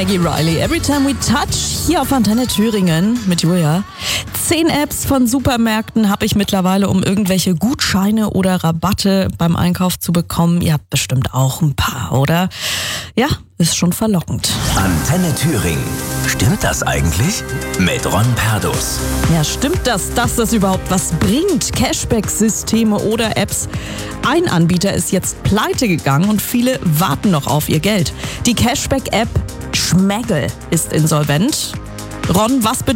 Maggie Riley. Every time we touch, hier auf Antenne Thüringen mit Julia. 10 Apps von Supermärkten habe ich mittlerweile, um irgendwelche Gutscheine oder Rabatte beim Einkauf zu bekommen. Ihr habt bestimmt auch ein paar, oder? Ja, ist schon verlockend. Antenne Thüringen. Stimmt das eigentlich? Mit Ron Perdus. Ja, stimmt das, dass das überhaupt was bringt? Cashback-Systeme oder Apps? Ein Anbieter ist jetzt pleite gegangen und viele warten noch auf ihr Geld. Die Cashback-App Schmäggle ist insolvent. Ron, was bedeutet